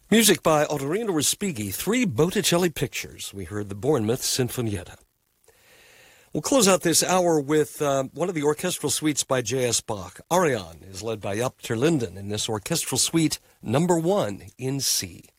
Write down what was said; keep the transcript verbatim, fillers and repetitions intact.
Music by Ottorino Respighi, three Botticelli pictures. We heard the Bournemouth Sinfonietta. We'll close out this hour with uh, one of the orchestral suites by J S. Bach. Ariane is led by Jaap ter Linden in this orchestral suite, number one in C.